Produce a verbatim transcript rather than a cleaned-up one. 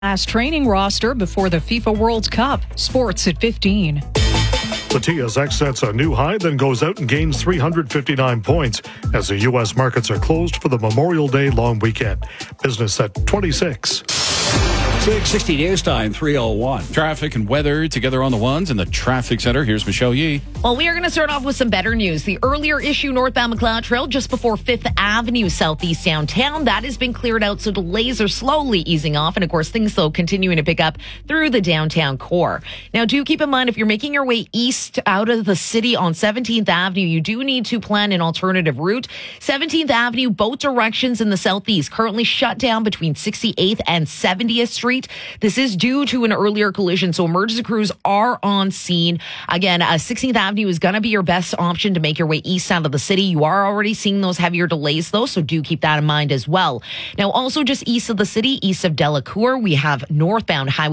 Last training roster before the FIFA World Cup. Sports at fifteen. The T S X sets a new high, then goes out and gains three hundred fifty-nine points as the U S markets are closed for the Memorial Day long weekend. Business at twenty-six. six sixty news time, three oh one. Traffic and weather together on the ones in the traffic center. Here's Michelle Yee. Well, we are going to start off with some better news. The earlier issue northbound McLeod Trail just before fifth Avenue southeast downtown, that has been cleared out, so delays are slowly easing off. And of course, things though continuing to pick up through the downtown core. Now, do keep in mind, if you're making your way east out of the city on seventeenth Avenue, you do need to plan an alternative route. seventeenth Avenue, both directions in the southeast, currently shut down between sixty-eighth and seventieth Street. This is due to an earlier collision, so emergency crews are on scene. Again, uh, sixteenth Avenue is going to be your best option to make your way east out of the city. You are already seeing those heavier delays, though, so do keep that in mind as well. Now, also just east of the city, east of Delacour, we have northbound Highway